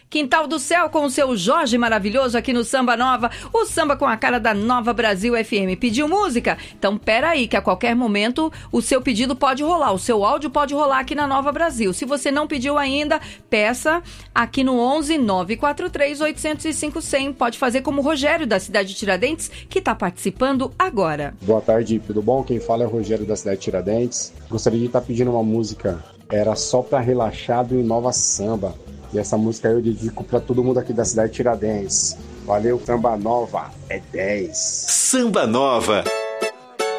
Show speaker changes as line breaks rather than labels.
Quintal do Céu com o seu Jorge maravilhoso aqui no Samba Nova, o samba com a cara da Nova Brasil FM. Pediu música? Então peraí, que a qualquer momento o seu pedido pode rolar, o seu áudio pode rolar aqui na Nova Brasil. Se você não pediu ainda, peça aqui no 11 943 805 100. Pode fazer como o Rogério da cidade de Tiradentes, que está participando agora.
Boa tarde, tudo bom? Quem fala é o Rogério da cidade de Tiradentes. Gostaria de estar pedindo uma música, era só pra relaxado e nova samba. E essa música eu dedico pra todo mundo aqui da cidade de Tiradentes. Valeu, Samba Nova, é 10.
Samba Nova.